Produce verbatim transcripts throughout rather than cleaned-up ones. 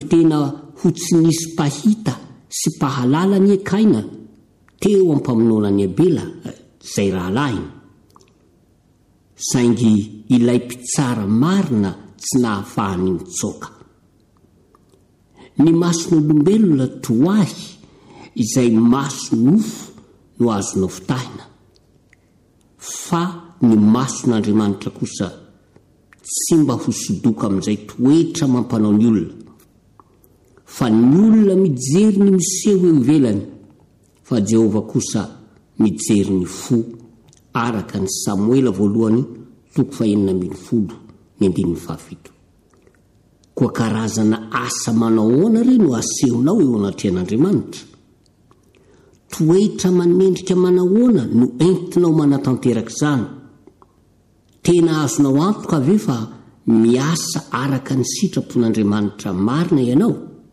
tena ho tsy nisy pahita sy pahalala ny ekaina teo ampamonona ny Abela zay rahalahiny, saingy ilay mpitsara marina tsy nahafahany mitsoaka. Ny mason'olombelona toahy izay maso nofo no azonao fitahina, fa ny mason'Andriamanitra kosa tsy mba ho sodoka amin'izay toetra mampanao ny olona, fa ny olona mijery ny miseho eo ivelany, fa Jehova kosa mijery ny fo, araka ny Samuela voalohany toko fahenina ambin'ny folo ny andininy fahafito. Koa karazana asa manao ahoana re no asehonao eo anatrehan'Andriamanitra? Toetra manendrika manao ahoana no entinao manatanteraka izany? Tena azonao antoka ve fa miasa araka ny sitrapon'Andriamanitra marina ianao?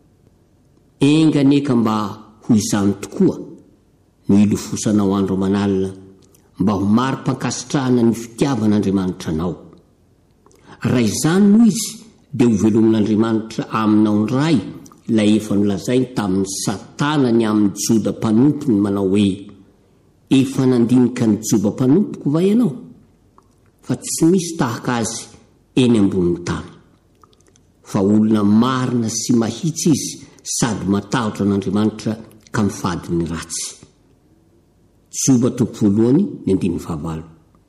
Enganeka mba ho izany tokoa no ilofosanao andro aman'alina, mba ho mari-pankasitrahana ny fitiavan'Andriamanitra anao. Raha izany no izy dia ho velomin'Andriamanitra aminao ndray ilay efa nolazainy tamin'ny Satana ny amin'ny Joda mpanompo ny manao hoe, efa nandinika ny Joba mpanompoko va ianao? Fa tsy misy tahaka azy eny ambonin'ny tany. Fa olona marina sy mahitsy izy, sady matahotra n'Andriamanitra ka mifady ny ratsy. Joba toko voalohany ny andininy fahavalo.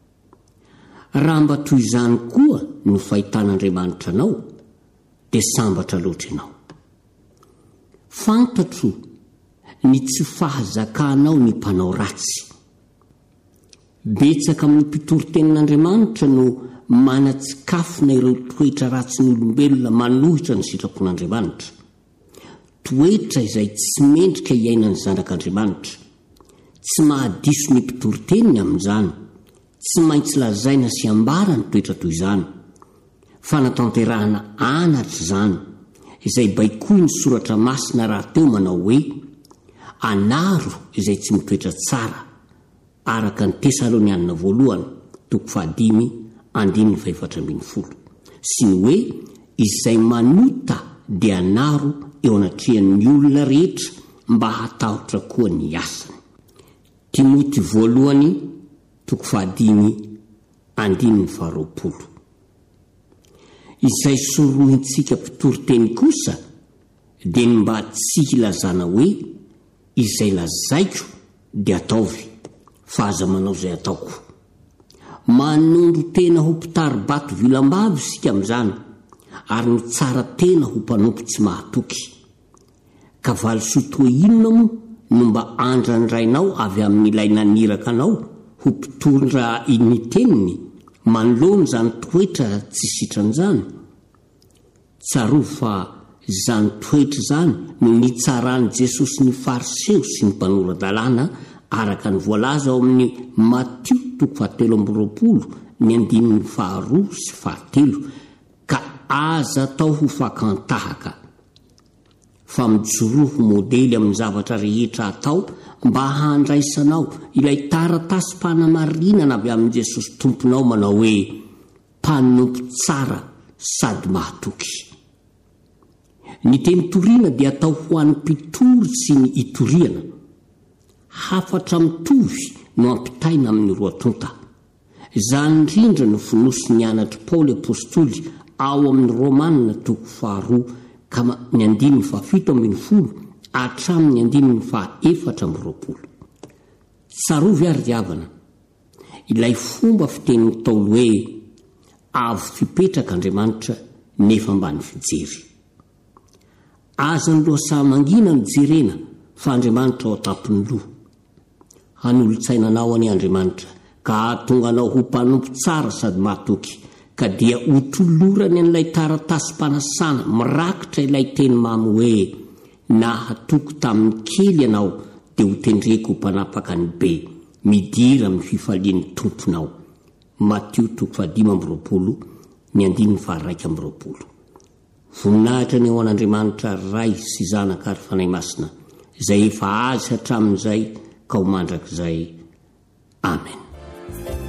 Raha mba toy izany koa no fahitan'Andriamanitra anao, dia sambatra loatra ianao. Fantatro ny tsy fahazakanao ny mpanao ratsy. Betsaka amin'ny mpitory-tenin'Andriamanitra no manatsikafona ireo toetra ratsy ny olombelona manohitra ny sitrapon'Andriamanitra, toetra izay tsy mendrika iainan'ny zanak'Andriamanitra. Tsy mahadiso ny mpitory-teniny amin'izany, tsy maintsy lazaina sy ambara ny toetra toy izany, fa natanterahana anatra izany, izay baikoy ny soratra masina raha teo manao hoe, anaro izay tsy mitoetra tsara, araka ny Tesalonianina voalohany toko fahadimy andininy faefatra ambin'ny folo, sy ny hoe izay manota dia anaro eo anatrehan'ny olona rehetra mba hatahotra koa ny asany. Timoty voalohany toko fahadimy andininy faharoapolo. Izay sorohintsika mpitory-teny kosa dia ny mba tsy hilazana hoe izay lazaiko dia ataovy, fa aza manao izay ataoko. Manondro tena ho mpitary-bato vilam-bavy isika amin'izany, ary ny tsara tena ho mpanompo tsy mahatoky. Ka valisoa inona moa no mba andrandrainao avy amin'ilay naniraka anao ho mpitondra ny teniny, manoloana izany toetra tsy sitran'izany? Tsaro fa izany toetra izany no nitsaran'i Jesosy ny fariseo sy ny mpanora-dalàna, araka ny voalaza ao amin'ny Matio toko fahatelo amby roapolo ny andininy faharoa sy fahatelo, ka aza atao ho fakantahaka. Fa mijoroho modely amin'ny zavatra rehetra atao mba handraisanao ilay taratasy mpanamarinana avy amin'i Jesosy tomponao manao hoe mpanompo tsara sady mahatoky. Ny teny toriana dia atao ho an'ny mpitory sy ny itoriana. Hafatra mitovy no ampitaina amin'ny roa tonta. Izany indrindra no fonosy ny anatry Paoly apôstôly ao amin'ny Romanina toko faharoa ka ny andininy fahafito ambin'ny folo hatramin'ny andininy fahaefatra amby roapolo. Tsarovy ary diavana, ilay fomba fitenin'ny Paoly hoe avo fipetraka Andriamanitra nefa ambany fijery. Aza ny loha mangina no jerena fa Andriamanitra ao tampony loha. Hanolo-tsainanao any Andriamanitra ka hahatonga anao ho mpanompo tsara sady mahatoky, ka dia hotolorany an'ilay taratasy mpanasana mirakitra ilay teny mamy hoe nahatoko tamin'ny kely ianao dia ho tendreko ho mpanapaka ny be, midira amin'ny fifalian'ny tomponao. Matio toko fahadimy amby roapolo ny andininy faharaika amby roapolo. Voninahitra ny ao an'Andriamanitra ray sy zanaka ary fanahy masina, izay efa azy hatramin'izay ka ho mandrakizay. Amen.